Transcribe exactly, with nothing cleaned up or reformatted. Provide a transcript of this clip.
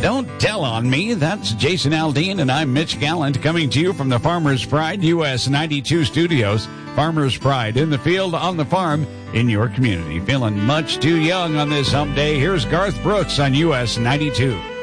Don't tell on me. That's Jason Aldean, and I'm Mitch Gallant, coming to you from the Farmer's Pride U S ninety-two studios. Farmer's Pride, in the field, on the farm, in your community. Feeling much too young on this hump day. Here's Garth Brooks on U S ninety-two.